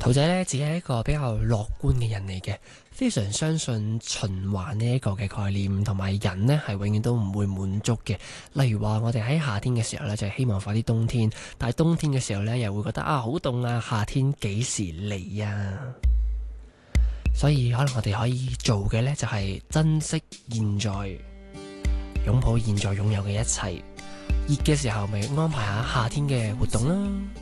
兔仔呢，自己係一個比較樂觀嘅人嚟嘅，非常相信循環呢一個嘅概念，同埋人呢係永遠都唔會滿足嘅。例如話我哋喺夏天嘅時候呢，就係希望快啲冬天，但係冬天嘅時候呢，又會覺得好凍啊，夏天幾時嚟啊？所以可能我哋可以做嘅呢，就係珍惜現在，擁抱現在擁有嘅一切。熱嘅時候咪安排下夏天嘅活動啦。